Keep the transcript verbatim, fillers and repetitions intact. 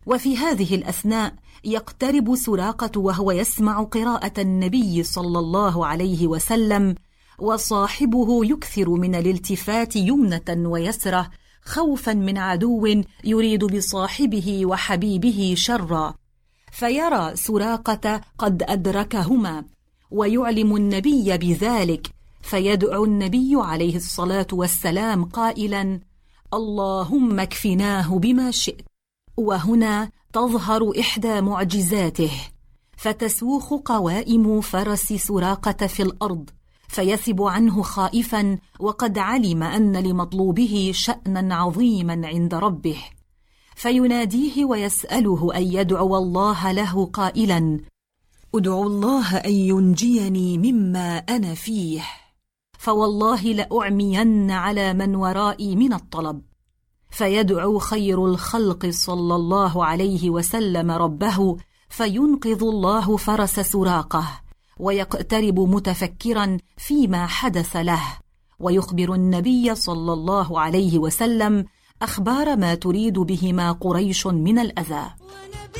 وفي هذه الأثناء يقترب سراقة وهو يسمع قراءة النبي صلى الله عليه وسلم، وصاحبه يكثر من الالتفات يمنة ويسرة خوفا من عدو يريد بصاحبه وحبيبه شرا، فيرى سراقة قد أدركهما ويعلم النبي بذلك، فيدعو النبي عليه الصلاة والسلام قائلا: اللهم اكفناه بما شئت. وهنا تظهر إحدى معجزاته، فتسوخ قوائم فرس سراقة في الأرض، فيثب عنه خائفا وقد علم أن لمطلوبه شأنا عظيما عند ربه، فيناديه ويسأله أن يدعو الله له قائلا: ادعو الله أن ينجيني مما أنا فيه، فوالله لأعمين على من ورائي من الطلب. فيدعو خير الخلق صلى الله عليه وسلم ربه، فينقذ الله فرس سراقه، ويقترب متفكرا فيما حدث له، ويخبر النبي صلى الله عليه وسلم أخبار ما تريد بهما قريش من الأذى.